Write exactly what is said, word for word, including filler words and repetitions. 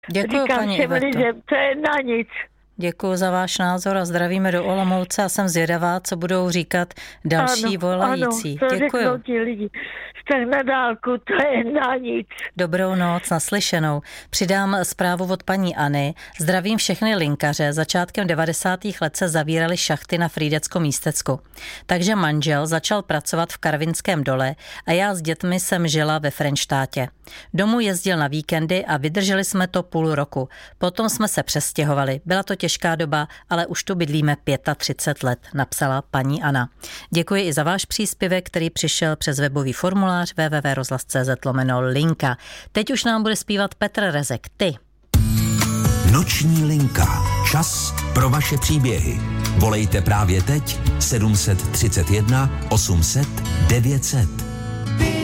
Děkuji, Říkám paní všem Iveto. lidem, to je na nic. Děkuji za váš názor a zdravíme do Olomouce a jsem zvědavá, co budou říkat další ano, volající. Ano, co Děkuji. řeknou ti lidi. Tak na dálku, to je na nic. Dobrou noc, naslyšenou. Přidám zprávu od paní Anny. Zdravím všechny linkaře. Začátkem devadesátých let se zavíraly šachty na Frýdecko-Místecku. Takže manžel začal pracovat v Karvinském dole a já s dětmi jsem žila ve Frenštátě. Domů jezdil na víkendy a vydrželi jsme to půl roku. Potom jsme se přestěhovali. Byla to těžká doba, ale už tu bydlíme třicet pět let, napsala paní Anna. Děkuji i za váš příspěvek, který přišel přes webový formulář w w w tečka rozhlas tečka cz lomeno linka. Teď už nám bude zpívat Petr Rezek. Ty. Noční linka. Čas pro vaše příběhy. Volejte právě teď sedm set třicet jedna osm set devět set.